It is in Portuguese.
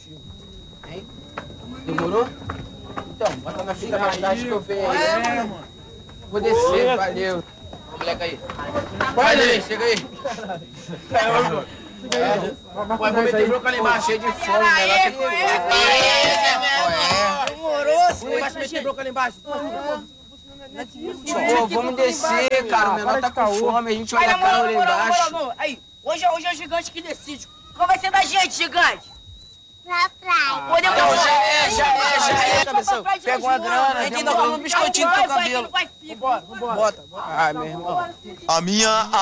contigo. Hein? Demorou? Então, bota na fila mais tarde que eu venho aí. Mano. Vou descer, valeu. Ô, moleque aí. Vai aí, chega aí. Vai meter broca ali embaixo, cheio de fome, né? Demorou, Vai meter broca ali embaixo. Pô, vamos descer, cara. O menor tá com fome, a gente vai dar carro lá embaixo. Aí, hoje é o gigante que decide. Qual vai ser da gente, gigante? Pra praia. Podemos Já é, cabeção. Pega uma grana, a gente ainda come um biscoitinho no teu cabelo. Bora. Bota. Ai, meu irmão. A minha